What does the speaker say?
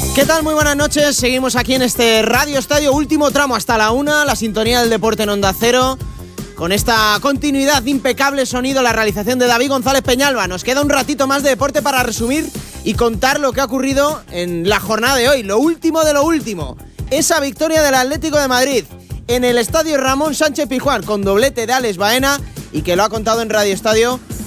¿Qué tal? Muy buenas noches. Seguimos aquí en este Radio Estadio, último tramo hasta la 1, la sintonía del deporte en Onda Cero. Con esta continuidad, impecable sonido, la realización de David González Peñalba. Nos queda un ratito más de deporte para resumir y contar lo que ha ocurrido en la jornada de hoy. Lo último de lo último. Esa victoria del Atlético de Madrid en el Estadio Ramón Sánchez Pizjuán con doblete de Alex Baena y que lo ha contado en Radio Estadio